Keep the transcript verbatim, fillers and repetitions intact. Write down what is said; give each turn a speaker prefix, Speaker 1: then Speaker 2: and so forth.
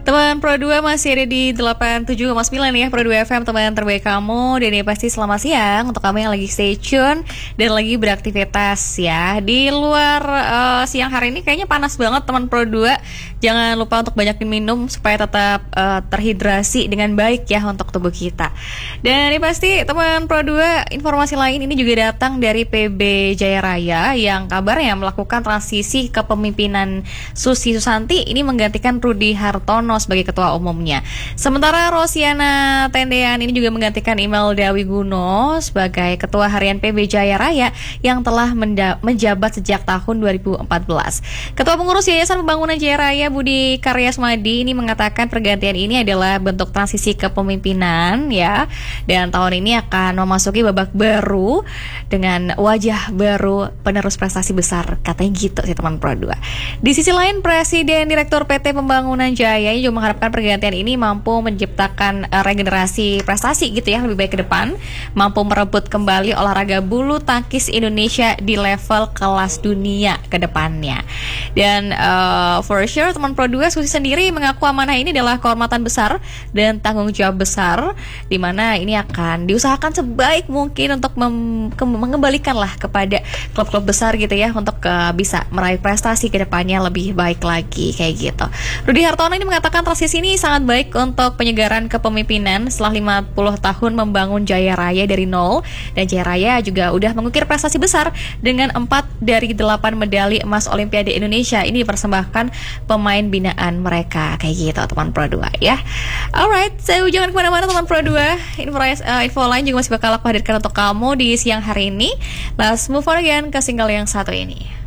Speaker 1: Teman Pro dua masih ada di delapan puluh tujuh koma sembilan ya, Pro dua F M, teman terbaik kamu. Dan ini pasti selamat siang untuk kamu yang lagi stay tune dan lagi beraktivitas ya. Di luar uh, siang hari ini kayaknya panas banget teman Pro dua. Jangan lupa untuk banyakin minum supaya tetap uh, terhidrasi dengan baik ya untuk tubuh kita. Dan ini pasti teman Pro dua, informasi lain ini juga datang dari P B Jaya Raya yang kabarnya melakukan transisi kepemimpinan Susi Susanti ini menggantikan Rudy Hartono sebagai ketua umumnya. Sementara Rosiana Tendean ini juga menggantikan Imelda Wiguno sebagai ketua harian P B Jaya Raya yang telah menda- menjabat sejak tahun dua ribu empat belas. Ketua pengurus Yayasan Pembangunan Jaya Raya Budi Karyasmadi ini mengatakan pergantian ini adalah bentuk transisi kepemimpinan ya, dan tahun ini akan memasuki babak baru dengan wajah baru penerus prestasi besar, katanya gitu sih teman Pro dua. Di sisi lain, Presiden Direktur P T Pembangunan Jaya juga mengharapkan pergantian ini mampu menciptakan uh, regenerasi prestasi gitu ya, lebih baik ke depan, mampu merebut kembali olahraga bulu tangkis Indonesia di level kelas dunia ke depannya. Dan uh, for sure teman Pro dua, Susi sendiri mengaku amanah ini adalah kehormatan besar dan tanggung jawab besar, di mana ini akan diusahakan sebaik mungkin untuk mem- ke- mengembalikan lah kepada klub-klub besar gitu ya, untuk uh, bisa meraih prestasi ke depannya lebih baik lagi kayak gitu. Rudy Hartono ini mengatakan transisi ini sangat baik untuk penyegaran kepemimpinan setelah lima puluh tahun membangun Jaya Raya dari nol, dan Jaya Raya juga udah mengukir prestasi besar dengan empat dari delapan medali emas Olimpiade Indonesia ini dipersembahkan pemain binaan mereka kayak gitu teman Pro dua ya. Alright, so jangan kemana-mana teman Pro dua, info, uh, info lain juga masih bakal aku hadirkan untuk kamu di siang hari ini. Let's move on again ke single yang satu ini.